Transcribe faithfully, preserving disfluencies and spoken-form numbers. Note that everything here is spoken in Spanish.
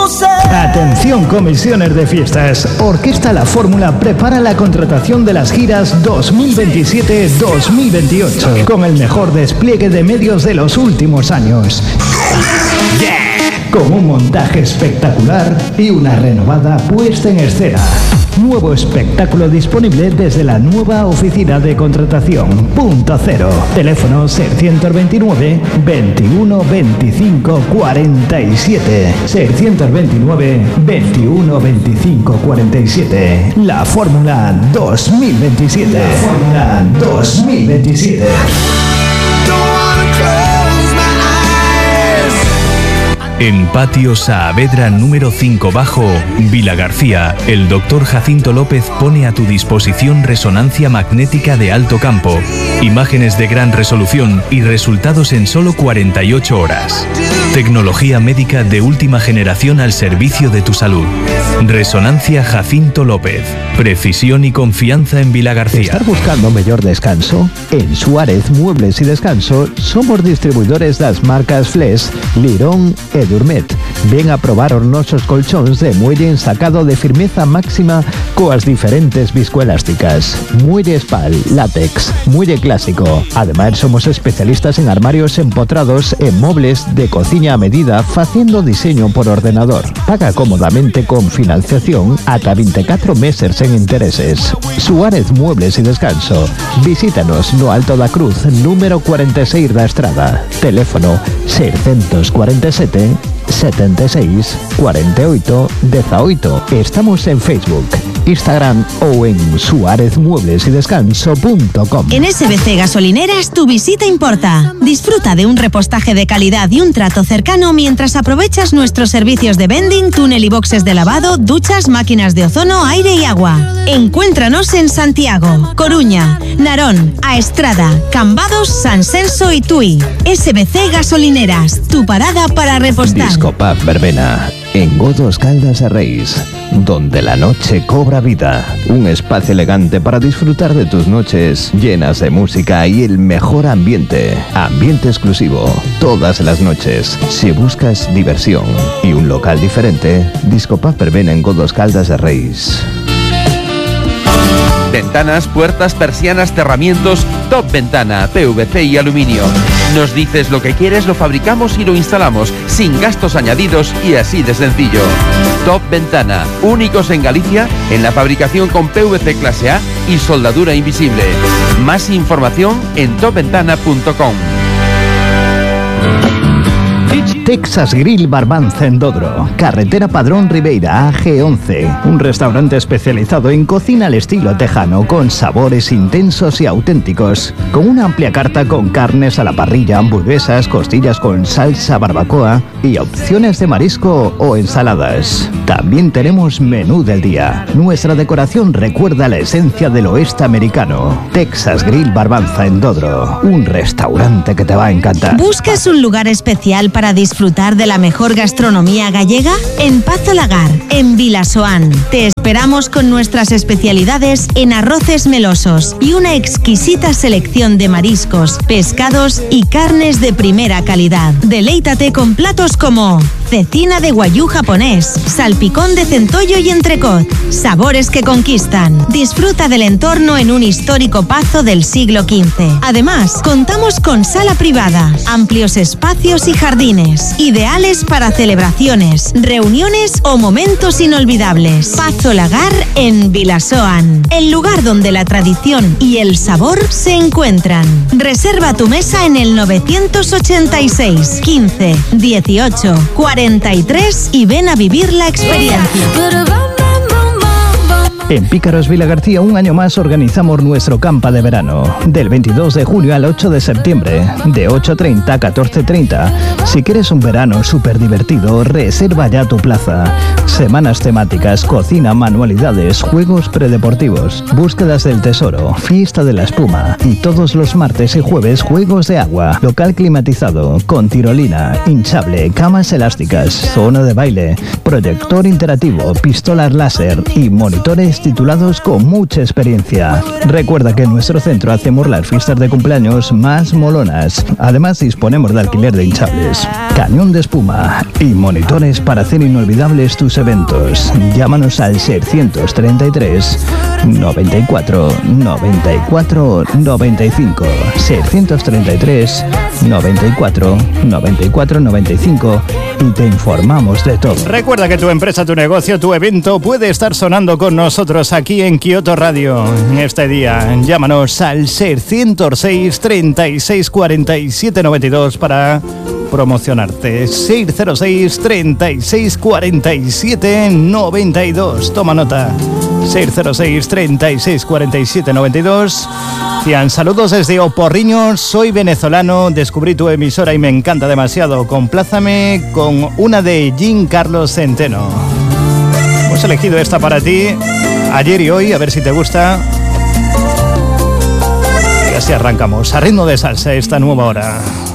Atención, comisiones de fiestas. Orquesta La Fórmula prepara la contratación de las giras dos mil veintisiete dos mil veintiocho con el mejor despliegue de medios de los últimos años. Yeah. Con un montaje espectacular y una renovada puesta en escena. Nuevo espectáculo disponible desde la nueva oficina de contratación Punto Cero. Teléfono seiscientos veintinueve veintiuno veinticinco cuarenta y siete. seiscientos veintinueve veintiuno veinticinco cuarenta y siete. La Fórmula dos mil veintisiete. La Fórmula dos mil veintisiete. En Patio Saavedra número cinco bajo, Vila García, el doctor Jacinto López pone a tu disposición resonancia magnética de alto campo, imágenes de gran resolución y resultados en solo cuarenta y ocho horas. Tecnología médica de última generación al servicio de tu salud. Resonancia Jacinto López. Precisión y confianza en Vila García. ¿Estás buscando mejor descanso? En Suárez Muebles y Descanso somos distribuidores das marcas Fles, Lirón e Durmet. Ven a probar os nosos colchóns de muelle ensacado de firmeza máxima coas diferentes viscoelásticas. Muelle espal, látex, muelle clásico. Además somos especialistas en armarios empotrados e mobles de cocina a medida faciendo diseño por ordenador. Paga cómodamente con financiación ata veinticuatro meses en intereses. Suárez Muebles y Descanso. Visítanos no Alto da Cruz, número cuarenta y seis da Estrada. Teléfono seiscientos cuarenta y siete setenta y seis cuarenta y ocho dieciocho. Estamos en Facebook, Instagram o en suárez muebles y descanso punto com. En S B C Gasolineras tu visita importa. Disfruta de un repostaje de calidad y un trato cercano mientras aprovechas nuestros servicios de vending, túnel y boxes de lavado, duchas, máquinas de ozono, aire y agua. Encuéntranos en Santiago, Coruña, Narón, A Estrada, Cambados, San Senso y Tui. S B C Gasolineras, tu parada para repostar. Disco Pub Verbena, en Godos Caldas de Reis, donde la noche cobra vida. Un espacio elegante para disfrutar de tus noches llenas de música y el mejor ambiente. Ambiente exclusivo, todas las noches. Si buscas diversión y un local diferente, Disco Pub Verbena en Godos Caldas de Reis. Ventanas, puertas, persianas, cerramientos, Top Ventana, P V C y aluminio. Nos dices lo que quieres, lo fabricamos y lo instalamos, sin gastos añadidos y así de sencillo. Top Ventana, únicos en Galicia en la fabricación con P V C clase A y soldadura invisible. Más información en top ventana punto com. Texas Grill Barbanza en Dodro, carretera Padrón Ribeira A G once, un restaurante especializado en cocina al estilo tejano con sabores intensos y auténticos, con una amplia carta con carnes a la parrilla, hamburguesas, costillas con salsa barbacoa y opciones de marisco o ensaladas. También tenemos menú del día. Nuestra decoración recuerda la esencia del oeste americano. Texas Grill Barbanza en Dodro, un restaurante que te va a encantar. ¿Buscas un lugar especial para disfrutar de la mejor gastronomía gallega? En Pazo Lagar, en Vilasoán. Te esperamos con nuestras especialidades en arroces melosos y una exquisita selección de mariscos, pescados y carnes de primera calidad. Deleítate con platos como cecina de guayú japonés, salpicón de centollo y entrecot, sabores que conquistan. Disfruta del entorno en un histórico pazo del siglo quince. Además, contamos con sala privada, amplios espacios y jardines, ideales para celebraciones, reuniones o momentos inolvidables. Pazo Lagar en Vilasoán, el lugar donde la tradición y el sabor se encuentran. Reserva tu mesa en el novecientos ochenta y seis quince dieciocho cuarenta y tres y ven a vivir la experiencia. En Pícaros Vila García, un año más organizamos nuestro campa de verano, del veintidós de junio al ocho de septiembre, de ocho treinta a catorce treinta. Si quieres un verano súper divertido, reserva ya tu plaza. Semanas temáticas, cocina, manualidades, juegos predeportivos, búsquedas del tesoro, fiesta de la espuma y todos los martes y jueves juegos de agua, local climatizado, con tirolina, hinchable, camas elásticas, zona de baile, proyector interactivo, pistolas láser y monitores titulados con mucha experiencia. Recuerda que en nuestro centro hacemos las fiestas de cumpleaños más molonas. Además disponemos de alquiler de hinchables, cañón de espuma y monitores para hacer inolvidables tus eventos. Llámanos al seiscientos treinta y tres noventa y cuatro noventa y cuatro noventa y cinco, seiscientos treinta y tres noventa y cuatro noventa y cuatro noventa y cinco y te informamos de todo. Recuerda que tu empresa, tu negocio, tu evento puede estar sonando con nosotros aquí en Kioto Radio. En este día, llámanos al seiscientos seis treinta y seis cuarenta y siete noventa y dos para promocionarte. seiscientos seis treinta y seis cuarenta y siete noventa y dos. Toma nota. seiscientos seis treinta y seis cuarenta y siete noventa y dos. Cian, saludos desde Oporriños, soy venezolano, descubrí tu emisora y me encanta demasiado. Complázame con una de Jean Carlos Centeno. Hemos elegido esta para ti ayer y hoy, a ver si te gusta. Y así arrancamos a ritmo de salsa esta nueva hora.